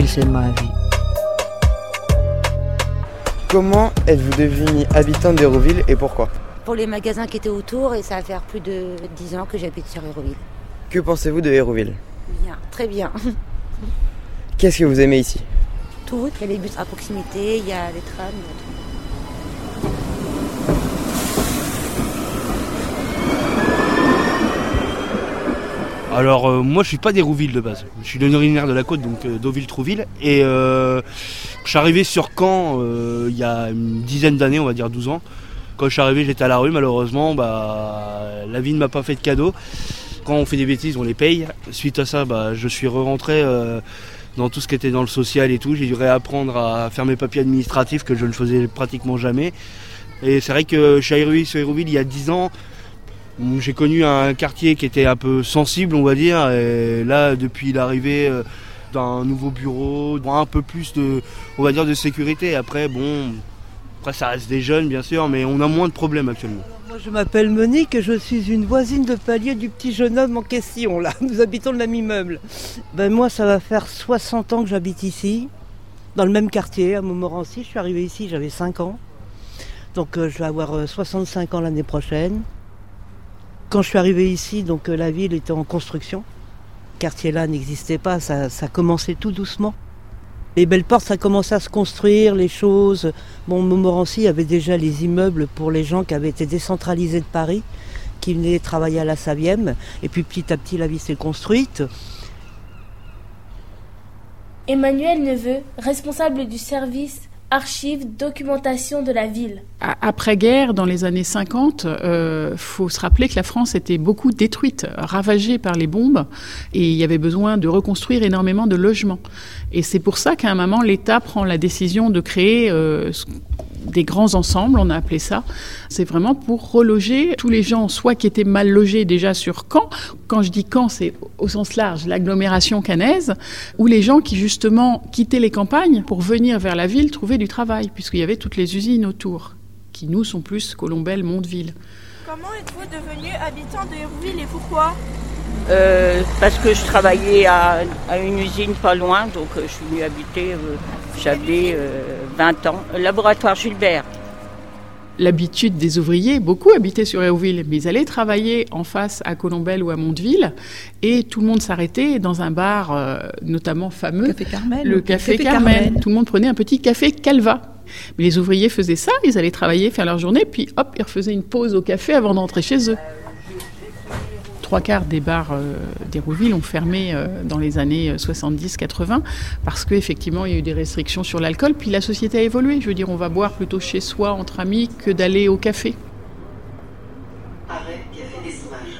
Hérouville, c'est ma vie. Comment êtes-vous devenue habitante d'Hérouville et pourquoi ? Pour les magasins qui étaient autour, et ça va faire plus de 10 ans que j'habite sur Hérouville. Que pensez-vous de Hérouville ? Bien, très bien. Qu'est-ce que vous aimez ici ? Tout, il y a les bus à proximité, il y a les trams, il y a tout. Alors moi je suis pas d'Hérouville de base, je suis originaire de la côte, donc Deauville-Trouville, et je suis arrivé sur Caen il y a une dizaine d'années, on va dire 12 ans. Quand je suis arrivé j'étais à la rue, malheureusement la vie ne m'a pas fait de cadeau. Quand on fait des bêtises on les paye, suite à ça je suis rentré dans tout ce qui était dans le social et tout, j'ai dû réapprendre à faire mes papiers administratifs que je ne faisais pratiquement jamais. Et c'est vrai que je suis arrivé sur Hérouville il y a 10 ans. J'ai connu un quartier qui était un peu sensible, on va dire, et là, depuis l'arrivée d'un nouveau bureau, un peu plus de sécurité. Après, ça reste des jeunes, bien sûr, mais on a moins de problèmes actuellement. Moi, je m'appelle Monique et je suis une voisine de palier du petit jeune homme en question, là. Nous habitons le même immeuble. Moi, ça va faire 60 ans que j'habite ici, dans le même quartier, à Montmorency. Je suis arrivée ici, j'avais 5 ans. Donc, je vais avoir 65 ans l'année prochaine. Quand je suis arrivée ici, donc la ville était en construction. Ce quartier-là n'existait pas, ça commençait tout doucement. Les belles portes, ça commençait à se construire, les choses. Montmorency avait déjà les immeubles pour les gens qui avaient été décentralisés de Paris, qui venaient travailler à la Savième. Et puis petit à petit, la ville s'est construite. Emmanuel Neveu, responsable du service archives, documentation de la ville. Après-guerre, dans les années 50, faut se rappeler que la France était beaucoup détruite, ravagée par les bombes, et il y avait besoin de reconstruire énormément de logements. Et c'est pour ça qu'à un moment, l'État prend la décision de créer des grands ensembles, on a appelé ça. C'est vraiment pour reloger tous les gens, soit qui étaient mal logés déjà sur Caen. Quand je dis Caen, c'est au sens large, l'agglomération caennaise, ou les gens qui justement quittaient les campagnes pour venir vers la ville trouver du travail, puisqu'il y avait toutes les usines autour, qui nous sont plus Colombelles, Mondeville. Comment êtes-vous devenu habitant de Hérouville et pourquoi ? Parce que je travaillais à une usine pas loin, donc je suis venue habiter, j'avais 20 ans, laboratoire Gilbert. L'habitude des ouvriers, beaucoup habitaient sur Hérouville, mais ils allaient travailler en face à Colombelles ou à Mondeville, et tout le monde s'arrêtait dans un bar, notamment fameux, Café Carmel, le Café Carmel. Tout le monde prenait un petit café Calva. Mais les ouvriers faisaient ça, ils allaient travailler, faire leur journée, puis hop, ils refaisaient une pause au café avant d'entrer chez eux. 3/4 des bars d'Hérouville ont fermé dans les années 70-80 parce qu'effectivement, il y a eu des restrictions sur l'alcool. Puis la société a évolué. Je veux dire, on va boire plutôt chez soi, entre amis, que d'aller au café. Arrêt Café des Images.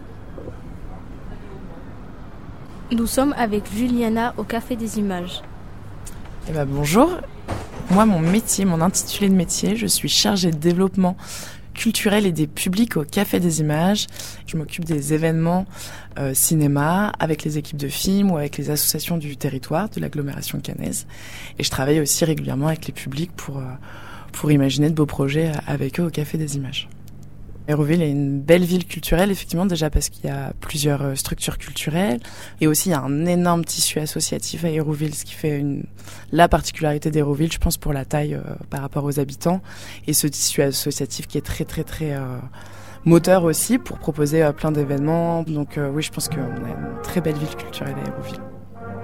Nous sommes avec Juliana au Café des Images. Bonjour. Moi, mon intitulé de métier, je suis chargée de développement culturel et des publics au Café des Images. Je m'occupe des événements cinéma avec les équipes de films ou avec les associations du territoire de l'agglomération caennaise. Et je travaille aussi régulièrement avec les publics pour imaginer de beaux projets avec eux au Café des Images. Hérouville est une belle ville culturelle, effectivement, déjà parce qu'il y a plusieurs structures culturelles. Et aussi, il y a un énorme tissu associatif à Hérouville, ce qui fait la particularité d'Hérouville, je pense, pour la taille par rapport aux habitants. Et ce tissu associatif qui est très, très, très moteur aussi pour proposer plein d'événements. Donc oui, je pense qu'on a une très belle ville culturelle à Hérouville.